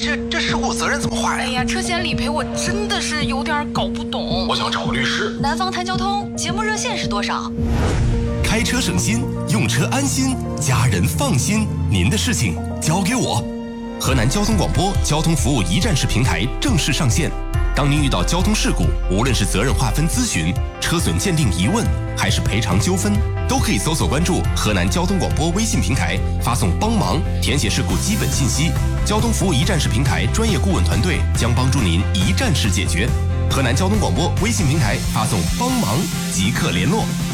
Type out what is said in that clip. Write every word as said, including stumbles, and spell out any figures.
这这事故责任怎么划呀？ 哎呀，车险理赔我真的是有点搞不懂。 我想找个律师。 南方谈交通节目热线是多少？ 开车省心，用车安心，家人放心，您的事情交给我。河南交通广播交通服务一站式平台正式上线。当您遇到交通事故，无论是责任划分咨询、车损鉴定疑问，还是赔偿纠纷，都可以搜索关注河南交通广播微信平台，发送帮忙，填写事故基本信息。交通服务一站式平台专业顾问团队将帮助您一站式解决。河南交通广播微信平台发送帮忙即刻联络。